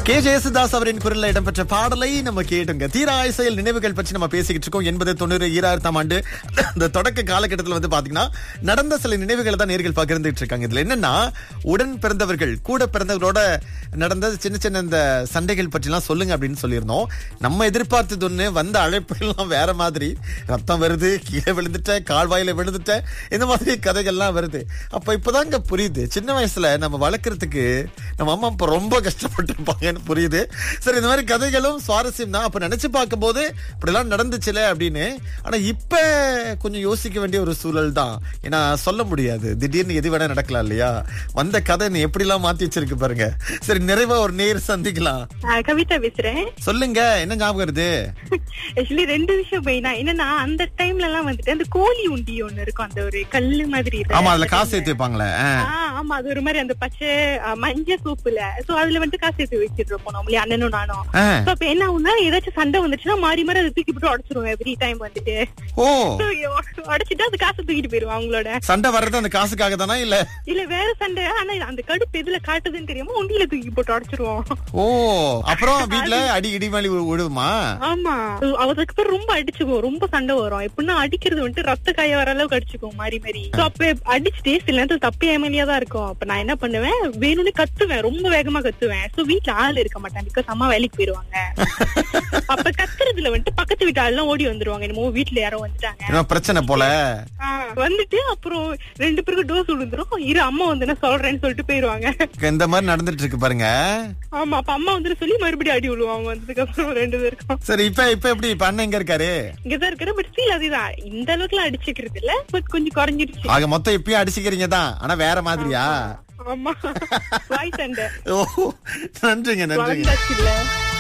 K Yesudas அவரின் குரல்ல இடம்பெற்ற பாடலை நம்ம கேட்டுங்க. தீரா ஆயுசெயல் நினைவுகள் பற்றி நம்ம பேசிக்கிட்டு இருக்கோம். 80, 90, 2000ஆம் ஆண்டு இந்த தொடக்க காலகட்டத்தில் வந்து பாத்தீங்கன்னா நடந்த சில நினைவுகளை தான் நேர்கள் பகிர்ந்துட்டு இருக்காங்க. இதுல என்னன்னா, உடன் பிறந்தவர்கள் கூட பிறந்தவர்களோட நடந்த சின்ன சின்ன இந்த சண்டைகள் பற்றி எல்லாம் சொல்லுங்க அப்படின்னு சொல்லியிருந்தோம். நம்ம எதிர்பார்த்தது ஒண்ணு, வந்த அழைப்புகள்லாம் வேற மாதிரி. ரத்தம் வருது, கீழே விழுந்துட்ட, கால்வாயில விழுந்துட்ட, இந்த மாதிரி கதைகள்லாம் வருது. அப்ப இப்பதாங்க புரியுது, சின்ன வயசுல நம்ம வளர்க்கறதுக்கு நம்ம அம்மா அப்பா ரொம்ப கஷ்டப்பட்டு புரியுது. சரி, இந்த மாதிரி கதைகளும் சுவாரஸ்யம் தான். அப்ப நினைச்சு பார்க்கும் போது இப்படிலாம் நடந்துச்சுல அப்படின்னு. ஆனா இப்ப கொஞ்சம் யோசிக்க வேண்டிய ஒரு சூழல் தான். ஏன்னா சொல்ல முடியாது, திடீர்னு எது வேணா நடக்கலாம் இல்லையா? வந்த கதை எப்படி எல்லாம் மாத்தி வச்சிருக்கு பாருங்க. சரி, நிறைவா ஒரு நேர் சந்திக்கலாம். கவிதா பேசுறேன். சொல்லுங்க, என்ன ஞாபகம் வருது? ஆக்சுவலி 2 விஷயம் மெயினா என்னன்னா, அந்த டைம்ல எல்லாம் வந்துட்டு அந்த கோழி உண்டி ஒண்ணு இருக்கும், அந்த ஒரு கல்லு மாதிரி இருக்கு. ஆமா, அதுல காசு ஏத்தி வைப்பாங்களே. ஆமா, அது ஒரு மாதிரி அந்த பச்சை மஞ்சள் சூப்புல. சோ அதுல வந்துட்டு காசு ஏத்தி வச்சிட்டு இருப்போம் நம்மளே, அண்ணனும் நானும். அப்ப என்ன ஆகும்னா, ஏதாச்சும் சண்டை வந்துச்சுன்னா மாறி மாறி அதை தூக்கி போட்டு உடச்சிருவோம் எவ்ரி டைம் வந்துட்டு. உடைச்சிட்டு அது காசு தூக்கிட்டு போயிருவோம் அவங்களோட. சண்டை வர்றது அந்த காசுக்காக தானா இல்ல இல்ல வேற சண்டை? ஆனா அந்த கடுப்பு எதுல காட்டுதுன்னு தெரியாம உண்டியில தூக்கி போட்டு உடச்சிருவோம். ஓ, அப்புறம் வீட்டுல அடி இடிமாலி விடுமா? ஆமா, அதுக்கப்புறம் ரொம்ப அடிச்சுக்குவோம், ரொம்ப சண்டை வரும். எப்படின்னா அடிக்கிறது வந்துட்டு ரத்த காய வர அளவுக்கு அடிச்சுக்குவோம் மாறி மாறி. அப்ப அடிச்சுட்டு சில நேரத்துல தப்பி ஏமாலியா தான் இருக்கும். அப்ப நான் என்ன பண்ணுவேன், வேணும்னு கத்துவேன், ரொம்ப வேகமா கத்துவேன். சோ வீட்டுல ஆள் இருக்க மாட்டாங்க, பிகாஸ் அம்மா வேலைக்கு போயிருவாங்க. அப்ப கத்துறதுல வந்துட்டு பக்கத்து வீட்டு ஆள் எல்லாம் ஓடி வந்துருவாங்க, என்னமோ வீட்டுல யாரோ வந்துட்டாங்க பிரச்சனை போல வந்துட்டு. அப்புறம் 2 பேருக்கு டோஸ் விழுந்துரும். இரு அம்மா வந்து சொல்றேன்னு சொல்லிட்டு போயிருவாங்க. இந்த மாதிரி நடந்துட்டு இருக்கு பாருங்க. ஆமா, அப்ப அம்மா வந்து சொல்லி மறுபடியும் அடி விழுவாங்க வந்ததுக்கு அப்புறம் 2 பேருக்கும். சரி, இப்ப எப்படி? இப்ப அண்ணன் எங்க இருக்காரு? இங்கதான் இருக்காரு. பட் ஸ்டில் அதுதான், இந்த அளவுக்கு எல்லாம் அடிச்சுக்கிறது இல்ல, பட் கொஞ்சம் குறைஞ்சிருச்சு. ஆக மொத்தம் இப்பயும் அடிச்சுக்கிறீங்க தான், ஆனா வேற மாதிரியா? ஆமா, வாய் சண்டை. ஓ, நன்றிங்க.